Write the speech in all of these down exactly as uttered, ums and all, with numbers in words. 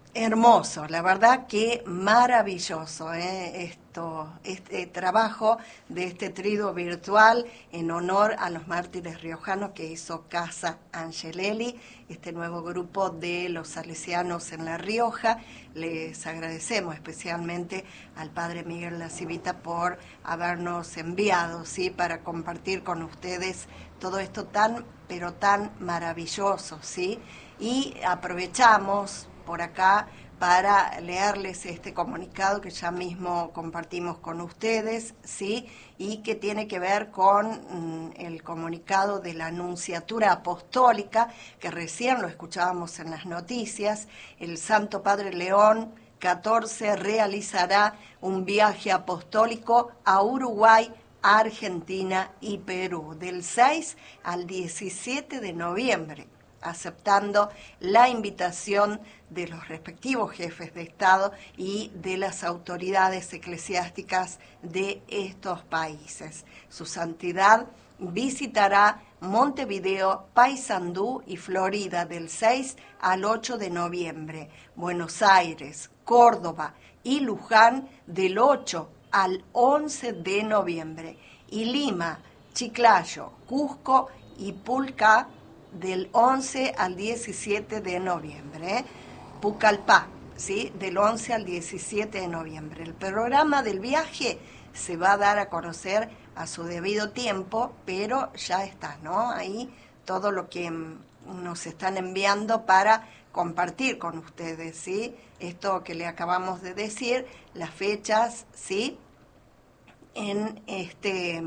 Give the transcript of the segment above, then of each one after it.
Hermoso, la verdad que maravilloso, ¿eh? Esto, este trabajo de este triduo virtual en honor a los mártires riojanos que hizo Casa Angelelli, este nuevo grupo de los salesianos en La Rioja. Les agradecemos especialmente al padre Miguel La Civita por habernos enviado, ¿sí?, para compartir con ustedes todo esto tan, pero tan maravilloso, ¿sí? Y aprovechamos por acá para leerles este comunicado que ya mismo compartimos con ustedes, ¿sí? Y que tiene que ver con mm, el comunicado de la Anunciatura Apostólica, que recién lo escuchábamos en las noticias. El Santo Padre León catorce realizará un viaje apostólico a Uruguay, Argentina y Perú, del seis al diecisiete de noviembre, aceptando la invitación de los respectivos jefes de Estado y de las autoridades eclesiásticas de estos países. Su Santidad visitará Montevideo, Paysandú y Florida del seis al ocho de noviembre, Buenos Aires, Córdoba y Luján del ocho al once de noviembre, y Lima, Chiclayo, Cusco y Pulca del once al diecisiete de noviembre, ¿eh? Pucallpá, ¿sí?, del once al diecisiete de noviembre. El programa del viaje se va a dar a conocer a su debido tiempo, pero ya está, ¿no? Ahí todo lo que nos están enviando para compartir con ustedes, ¿sí? Esto que le acabamos de decir, las fechas, ¿sí?, en este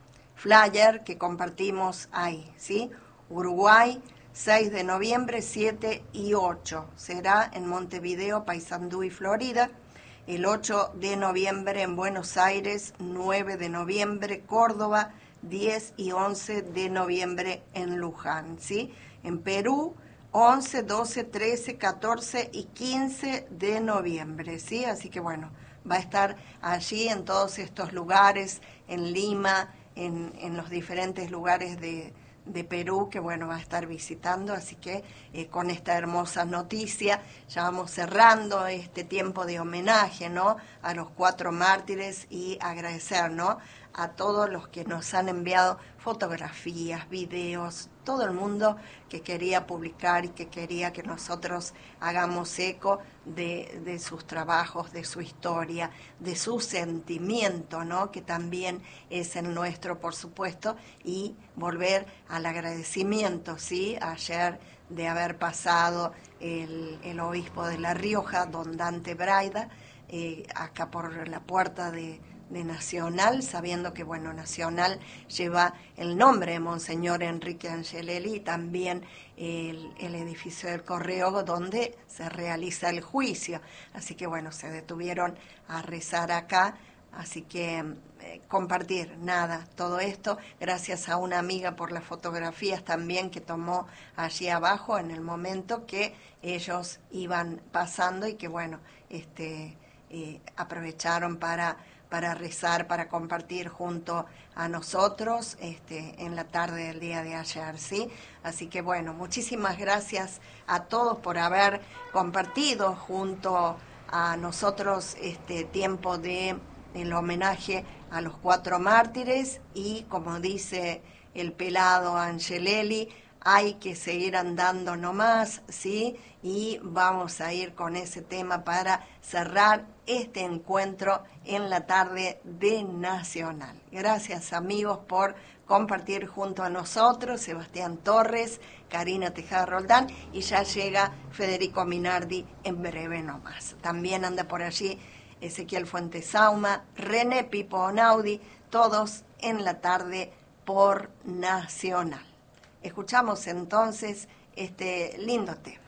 flyer que compartimos ahí, ¿sí? Uruguay, seis de noviembre, siete y ocho. Será en Montevideo, Paysandú y Florida. El ocho de noviembre en Buenos Aires, nueve de noviembre, Córdoba, diez y once de noviembre en Luján, ¿sí? En Perú, once, doce, trece, catorce y quince de noviembre, ¿sí? Así que bueno, va a estar allí en todos estos lugares, en Lima, en, en los diferentes lugares de, de Perú, que bueno, va a estar visitando. Así que eh, con esta hermosa noticia ya vamos cerrando este tiempo de homenaje, ¿no?, a los cuatro mártires, y agradecer, ¿no?, a todos los que nos han enviado fotografías, videos, todo el mundo que quería publicar y que quería que nosotros hagamos eco de, de sus trabajos, de su historia, de su sentimiento, ¿no?, que también es el nuestro, por supuesto, y volver al agradecimiento, ¿sí?, ayer de haber pasado el, el obispo de La Rioja, don Dante Braida, eh, acá por la puerta de de Nacional, sabiendo que, bueno, Nacional lleva el nombre de Monseñor Enrique Angelelli, y también el, el edificio del Correo donde se realiza el juicio. Así que, bueno, se detuvieron a rezar acá. Así que eh, compartir, nada, todo esto, gracias a una amiga por las fotografías también que tomó allí abajo en el momento que ellos iban pasando, y que, bueno, este, eh, aprovecharon para para rezar, para compartir junto a nosotros este, en la tarde del día de ayer, ¿sí? Así que bueno, muchísimas gracias a todos por haber compartido junto a nosotros este tiempo de el homenaje a los cuatro mártires. Y como dice el pelado Angelelli, hay que seguir andando nomás, ¿sí? Y vamos a ir con ese tema para cerrar este encuentro en la tarde de Nacional. Gracias, amigos, por compartir junto a nosotros. Sebastián Torres, Karina Tejada Roldán, y ya llega Federico Minardi en breve nomás. También anda por allí Ezequiel Fuentesauma, René Pipo Onaudi, todos en la tarde por Nacional. Escuchamos entonces este lindo tema.